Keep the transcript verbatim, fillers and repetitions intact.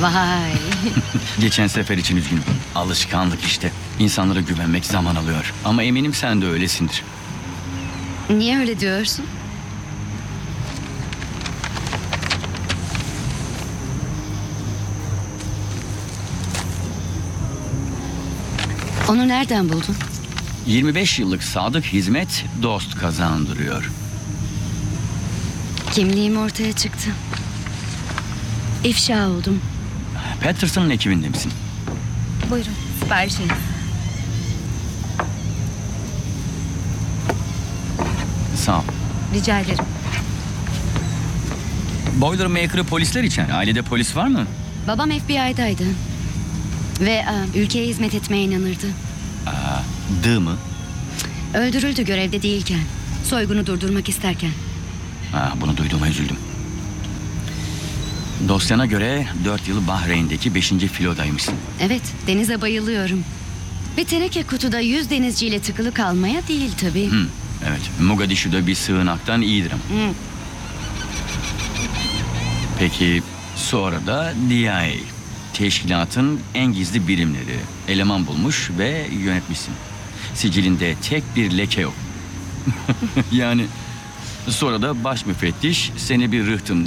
Vay. Geçen sefer için üzgünüm. Alışkanlık işte. İnsanlara güvenmek zaman alıyor. Ama eminim sen de öylesindir. Niye öyle diyorsun? Onu nereden buldun? yirmi beş yıllık sadık hizmet dost kazandırıyor. Kimliğim ortaya çıktı. İfşa oldum. Patterson'ın ekibinde misin? Buyurun, siparişiniz. Sağ ol. Rica ederim. Boilermaker'ı polisler için. Ailede polis var mı? Babam F B I'daydı. Ve a, ülkeye hizmet etmeye inanırdı. Dı mı? Öldürüldü görevde değilken. Soygunu durdurmak isterken. Ha, bunu duyduğuma üzüldüm. Dosyana göre dört yıl Bahreyn'deki beşinci filodaymışsın. Evet, denize bayılıyorum. Bir teneke kutuda yüz denizciyle tıkılı kalmaya değil tabii. Hı, evet. Mogadishu'da bir sığınaktan iyidir ama. Hı. Peki sonra da D I A. Teşkilatın en gizli birimleri. Eleman bulmuş ve yönetmişsin. Sicilinde tek bir leke yok. Yani sonra da baş müfettiş seni bir rıhtımda